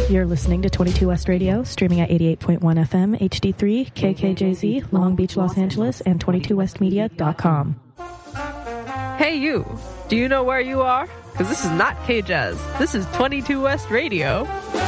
You're listening to 22 West Radio, streaming at 88.1 FM, HD3, KKJZ, Long Beach, Los Angeles, and 22westmedia.com. Hey you, do you know where you are? Because this is not K-Jazz. This is 22 West Radio.